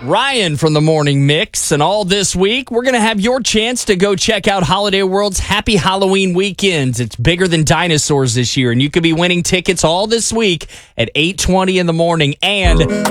Ryan from the Morning Mix, and all this week, we're going to have your chance to go check out Holiday World's Happy Halloween Weekends. It's bigger than dinosaurs this year, and you could be winning tickets all this week at 8:20 in the morning. And